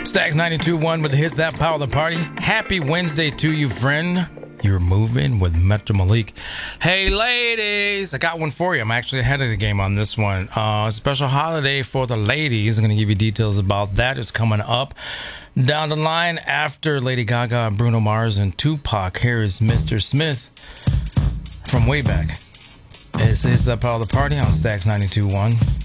Stacks 92.1 with the hits that power the party. Happy Wednesday to you, friend. You're moving with Metro Malik. Hey, ladies, I got one for you. I'm actually ahead of the game on this one. A special holiday for the ladies. I'm going to give you details about that. It's coming up down the line after Lady Gaga, Bruno Mars, and Tupac. Here is Mr. Smith from way back. It's that power of the party on Stacks 92.1.